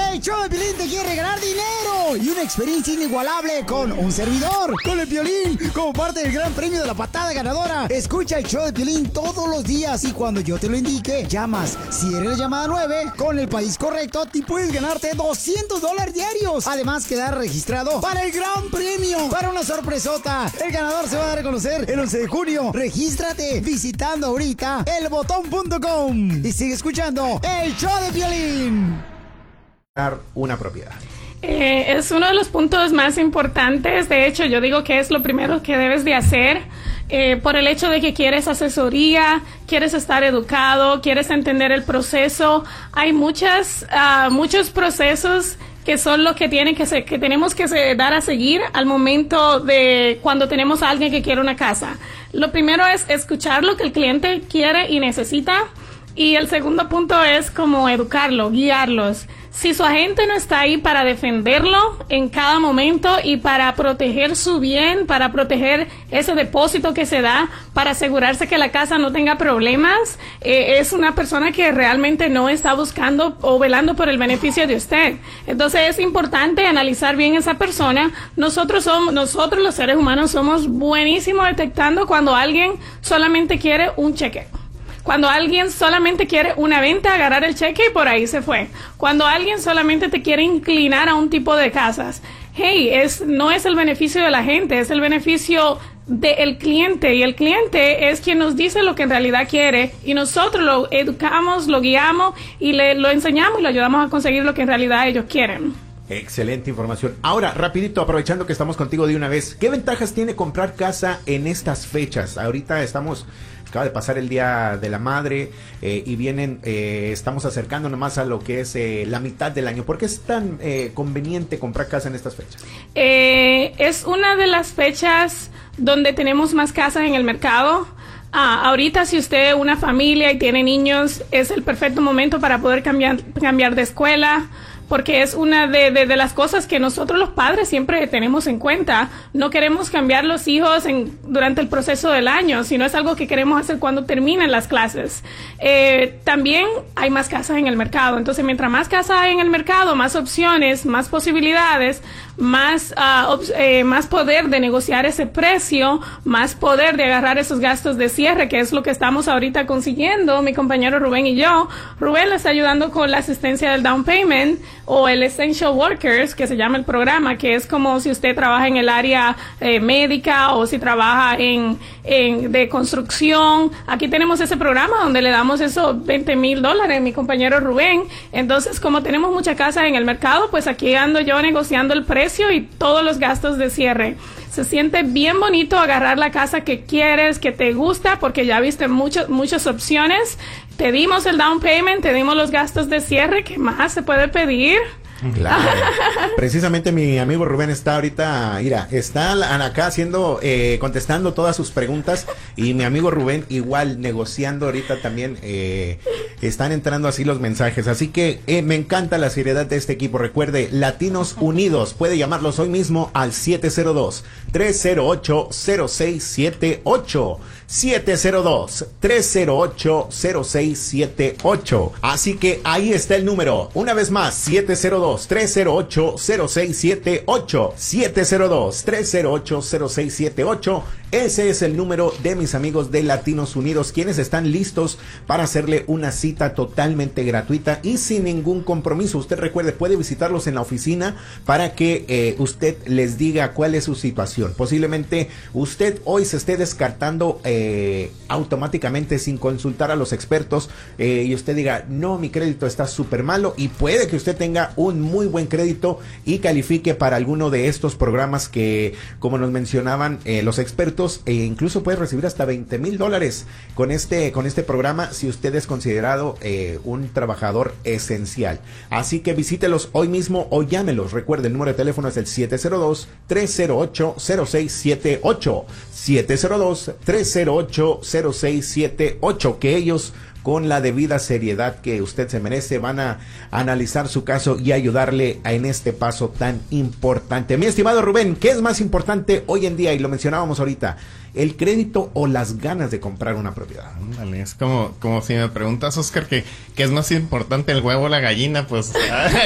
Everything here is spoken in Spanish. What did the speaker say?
El show de Piolín te quiere regalar dinero y una experiencia inigualable con un servidor, con el Piolín, como parte del gran premio de la patada ganadora. Escucha el show de Piolín todos los días y cuando yo te lo indique, llamas. Si eres la llamada 9, con el país correcto, te puedes ganarte $200 diarios. Además, quedar registrado para el gran premio, para una sorpresota. El ganador se va a dar a conocer el 11 de junio. Regístrate visitando ahorita elbotón.com y sigue escuchando el show de Piolín. Una propiedad. Es uno de los puntos más importantes. De hecho, yo digo que es lo primero que debes de hacer, por el hecho de que quieres asesoría, quieres estar educado, quieres entender el proceso. Hay muchos procesos que son los que tenemos que dar a seguir al momento de cuando tenemos a alguien que quiere una casa. Lo primero es escuchar lo que el cliente quiere y necesita. Y el segundo punto es como educarlo, guiarlos. Si su agente no está ahí para defenderlo en cada momento y para proteger su bien, para proteger ese depósito que se da, para asegurarse que la casa no tenga problemas, es una persona que realmente no está buscando o velando por el beneficio de usted. Entonces es importante analizar bien esa persona. Nosotros los seres humanos somos buenísimos detectando cuando alguien solamente quiere un cheque. Cuando alguien solamente quiere una venta, agarrar el cheque y por ahí se fue. Cuando alguien solamente te quiere inclinar a un tipo de casas. Hey, no es el beneficio de la gente, es el beneficio del cliente. Y el cliente es quien nos dice lo que en realidad quiere. Y nosotros lo educamos, lo guiamos y lo enseñamos y lo ayudamos a conseguir lo que en realidad ellos quieren. Excelente información. Ahora, rapidito, aprovechando que estamos contigo de una vez, ¿qué ventajas tiene comprar casa en estas fechas? Ahorita acaba de pasar el Día de la Madre y estamos acercando nomás a lo que es la mitad del año. ¿Por qué es tan conveniente comprar casa en estas fechas? Es una de las fechas donde tenemos más casas en el mercado. Ahorita si usted es una familia y tiene niños, es el perfecto momento para poder cambiar de escuela, porque es una de las cosas que nosotros los padres siempre tenemos en cuenta. No queremos cambiar los hijos durante el proceso del año, sino es algo que queremos hacer cuando terminen las clases. También hay más casas en el mercado, entonces mientras más casas hay en el mercado, más opciones, más posibilidades, más poder de negociar ese precio, más poder de agarrar esos gastos de cierre, que es lo que estamos ahorita consiguiendo, mi compañero Rubén y yo. Rubén le está ayudando con la asistencia del down payment, o el Essential Workers, que se llama el programa, que es como si usted trabaja en el área médica o si trabaja de construcción. Aquí tenemos ese programa donde le damos esos $20,000, mi compañero Rubén. Entonces, como tenemos muchas casas en el mercado, pues aquí ando yo negociando el precio y todos los gastos de cierre. Se siente bien bonito agarrar la casa que quieres, que te gusta, porque ya viste muchas opciones. Te dimos el down payment, te dimos los gastos de cierre. ¿Qué más se puede pedir? Claro. Precisamente mi amigo Rubén está ahorita, está acá contestando todas sus preguntas, y mi amigo Rubén igual negociando ahorita también. Están entrando así los mensajes, así que me encanta la seriedad de este equipo. Recuerde, Latinos Unidos, puede llamarlos hoy mismo al 702-308-0678. 702-308-0678. Así que ahí está el número. Una vez más, 702-308-0678. 702-308-0678. Ese es el número de mis amigos de Latinos Unidos, quienes están listos para hacerle una cita totalmente gratuita y sin ningún compromiso. Usted recuerde, puede visitarlos en la oficina para que usted les diga cuál es su situación. Posiblemente usted hoy se esté descartando automáticamente sin consultar a los expertos, y usted diga, no, mi crédito está súper malo, y puede que usted tenga un muy buen crédito y califique para alguno de estos programas que, como nos mencionaban los expertos, incluso puede recibir hasta $20,000 con este programa si usted es considerado un trabajador esencial. Así que visítelos hoy mismo o llámelos. Recuerde, el número de teléfono es el 702-308-0678. 702-308-0678, que ellos, con la debida seriedad que usted se merece, van a analizar su caso y ayudarle en este paso tan importante. Mi estimado Rubén, ¿qué es más importante hoy en día? Y lo mencionábamos ahorita, ¿el crédito o las ganas de comprar una propiedad? Ándale, es como si me preguntas, Oscar, ¿qué es más importante, el huevo o la gallina? Pues